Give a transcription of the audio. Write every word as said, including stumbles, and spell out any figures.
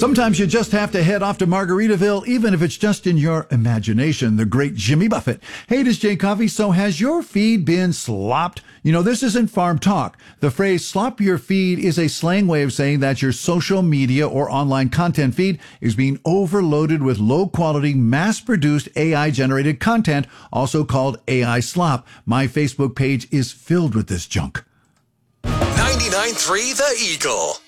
Sometimes you just have to head off to Margaritaville, even if it's just in your imagination. The great Jimmy Buffett. Hey, this is Jay Coffey. So has your feed been slopped? You know, this isn't farm talk. The phrase slop your feed is a slang way of saying that your social media or online content feed is being overloaded with low-quality, mass-produced A I-generated content, also called A I slop. My Facebook page is filled with this junk. ninety-nine point three The Eagle.